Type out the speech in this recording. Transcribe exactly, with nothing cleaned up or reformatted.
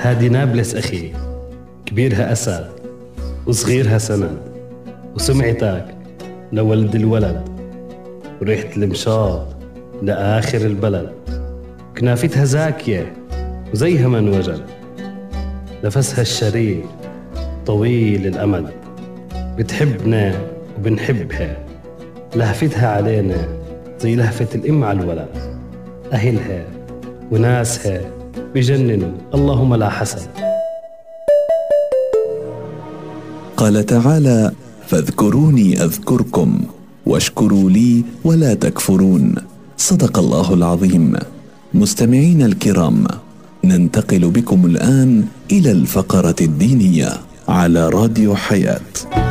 هادي نابلس أخي، كبيرها أسد وصغيرها سند، وسمعتك لولد الولد، وريحة المشاط لآخر البلد، كنافتها زاكية وزيها من وجد، نفسها الشريف طويل الأمد، بتحبنا وبنحبها، لهفتها علينا زي لهفة الأم على الولد، أهلها وناسها بجننوا اللهم لا حسد. قال تعالى: فاذكروني أذكركم واشكروا لي ولا تكفرون. صدق الله العظيم. مستمعين الكرام، ننتقل بكم الآن إلى الفقرة الدينية على راديو حياة.